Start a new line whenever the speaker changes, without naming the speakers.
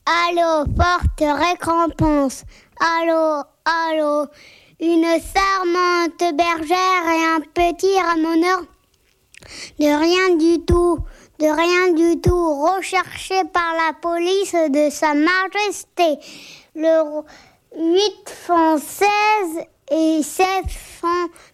allô, forte récompense. Allô, allô, une charmante bergère et un petit ramoneur. De rien du tout, recherché par la police de Sa Majesté. Le 8 francs 16 et 7 francs